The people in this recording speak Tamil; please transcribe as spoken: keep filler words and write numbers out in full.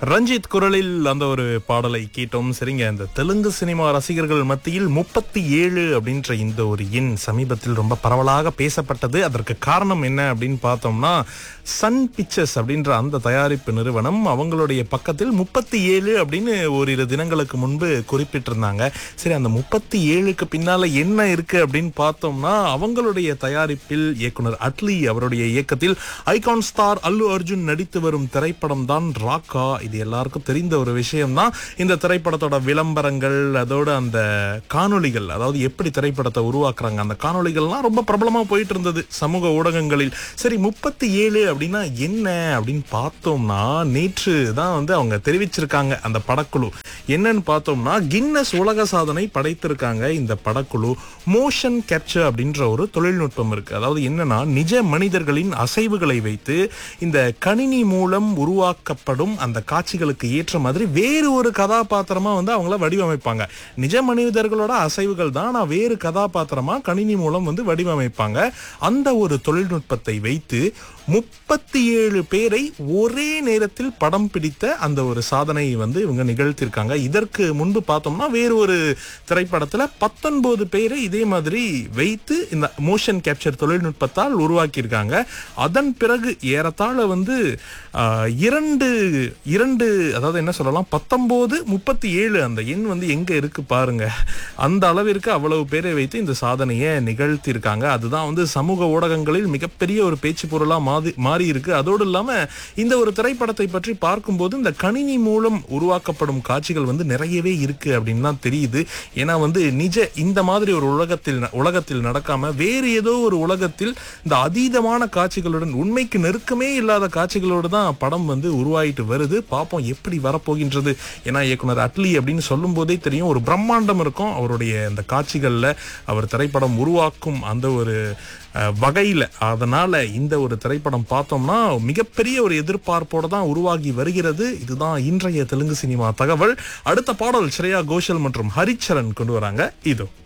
ரஞ்சித் குரலில் அந்த ஒரு பாடலை கேட்டோம். சரிங்க, இந்த தெலுங்கு சினிமா ரசிகர்கள் மத்தியில் முப்பத்தி ஏழு அப்படின்ற இந்த ஒரு எண் சமீபத்தில் ரொம்ப பரவலாக பேசப்பட்டது. அதற்கு காரணம் என்ன அப்படின்னு பார்த்தோம்னா, சன் பிக்சர்ஸ் அப்படின்ற அந்த தயாரிப்பு நிறுவனம் அவங்களுடைய பக்கத்தில் முப்பத்தி ஏழு அப்படின்னு ஓரிரு தினங்களுக்கு முன்பு குறிப்பிட்டிருந்தாங்க. சரி, அந்த முப்பத்தி ஏழுக்கு பின்னால என்ன இருக்கு அப்படின்னு பார்த்தோம்னா, அவங்களுடைய தயாரிப்பில் இயக்குனர் அட்லி அவருடைய இயக்கத்தில் ஐகான் ஸ்டார் அல்லு அர்ஜுன் நடித்து வரும் திரைப்படம் தான் ராக்கா. இது எல்லாருக்கும் தெரிந்த ஒரு விஷயம் தான். இந்த திரைப்படத்தோட விளம்பரங்கள், அதோட அந்த காணொளிகள், அதாவது எப்படி திரைப்படத்தை உருவாக்குறாங்க அந்த காணொளிகள்லாம் ரொம்ப பிரபலமா போயிட்டு இருந்தது சமூக ஊடகங்களில். சரி, முப்பத்தி ஏழு அப்படின்னா என்ன அப்படின்னு பார்த்தோம்னா, நேற்று தான் வந்து அவங்க தெரிவிச்சிருக்காங்க அந்த படக்குழு. என்னன்னு பார்த்தோம்னா, கின்னஸ் உலக சாதனை படைத்திருக்காங்க இந்த படக்குழு. மோஷன் கேப்சர் அப்படின்ற ஒரு தொழில்நுட்பம் இருக்கு. அதாவது என்னன்னா, நிஜ மனிதர்களின் அசைவுகளை வைத்து இந்த கணினி மூலம் உருவாக்கப்படும் அந்த காட்சிகளுக்கு ஏற்ற மாதிரி வேறு ஒரு கதாபாத்திரமா வந்து அவங்கள வடிவமைப்பாங்க. நிஜ மனிதர்களோட அசைவுகள் தான், நான் வேறு கதாபாத்திரமா கணினி மூலம் வந்து வடிவமைப்பாங்க. அந்த ஒரு தொழில்நுட்பத்தை வைத்து முப்பத்தி ஏழு பேரை ஒரே நேரத்தில் படம் பிடித்த அந்த ஒரு சாதனையை வந்து இவங்க நிகழ்த்திருக்காங்க. இதற்கு முன்பு பார்த்தோம்னா, வேறு ஒரு திரைப்படத்துல பத்தொன்பது பேரை இதே மாதிரி வைத்து இந்த மோஷன் கேப்சர் தொழில்நுட்பத்தால் உருவாக்கியிருக்காங்க. அதன் பிறகு ஏறத்தாழ வந்து இரண்டு இரண்டு அதாவது என்ன சொல்லலாம், பத்தொன்பது முப்பத்தி ஏழு அந்த எண் வந்து எங்க இருக்கு பாருங்க. அந்த அளவிற்கு அவ்வளவு பேரை வைத்து இந்த சாதனையை நிகழ்த்தியிருக்காங்க. அதுதான் வந்து சமூக ஊடகங்களில் மிகப்பெரிய ஒரு பேச்சு பொருளா மாறி மாறி இருக்கு. அதோடு இல்லாம இந்த ஒரு திரைப்படத்தை பற்றி பார்க்கும்போது இந்த கணினி மூலம் உருவாக்கப்படும் காட்சிகள் வந்து நிறையவே இருக்கு அப்படின்னு தான் தெரியுது. ஏன்னா வந்து நிஜ இந்த மாதிரி ஒரு உலகத்தில் உலகத்தில் நடக்காம வேறு ஏதோ ஒரு உலகத்தில் இந்த அதீதமான காட்சிகளுடன், உண்மைக்கு நெருக்கமே இல்லாத காட்சிகளோடு தான் படம் வந்து உருவாயிட்டு வருது. பார்ப்போம் எப்படி வரப்போகின்றது. ஏன்னா இயக்குனர் அட்லி அப்படின்னு சொல்லும் போதே தெரியும், ஒரு பிரம்மாண்டம் இருக்கும் அவருடைய அந்த காட்சிகள்ல, அவர் திரைப்படம் உருவாக்கும் அந்த ஒரு வகையில. அதனால இந்த ஒரு திரைப்படம் பார்த்தோம்னா மிகப்பெரிய ஒரு எதிர்பார்ப்போட தான் உருவாகி வருகிறது. இதுதான் இன்றைய தெலுங்கு சினிமா தகவல். அடுத்த பாடல் ஸ்ரேயா கோஷல் மற்றும் ஹரிச்சரன் கொண்டு வராங்க. இதோ